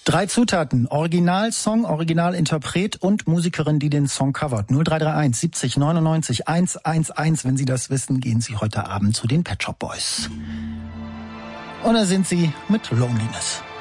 3 Zutaten: Originalsong, Originalinterpret und Musikerin, die den Song covert. 0331 70 99 111. Wenn Sie das wissen, gehen Sie heute Abend zu den Pet Shop Boys. Und da sind sie mit Loneliness.